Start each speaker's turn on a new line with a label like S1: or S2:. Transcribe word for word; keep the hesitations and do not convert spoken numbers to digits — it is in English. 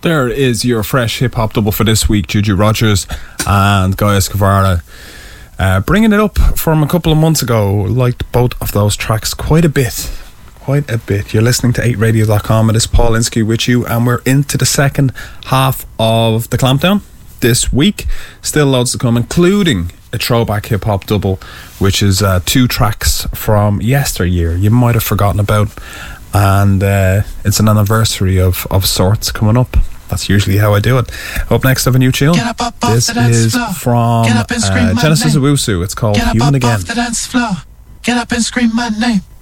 S1: There is your fresh hip-hop double for this week. Juju Rogers and Guy Escobar, uh, bringing it up from a couple of months ago. Liked both of those tracks quite a bit. Quite a bit. You're listening to eight radio dot com. It is Paul Linsky with you, and we're into the second half of the Clampdown this week. Still loads to come, including a throwback hip-hop double, which is uh, two tracks from yesteryear you might have forgotten about. And uh, it's an anniversary of, of sorts coming up. That's usually how I do it. Up next, I have a new tune.
S2: Get up, up, off
S1: this
S2: the dance
S1: is
S2: floor.
S1: from
S2: Get up and scream
S1: uh,
S2: my
S1: Genesis
S2: name.
S1: Owusu. It's called
S2: Get up,
S1: Human
S2: up,
S1: Again.
S2: off the dance floor. Get up and scream my name.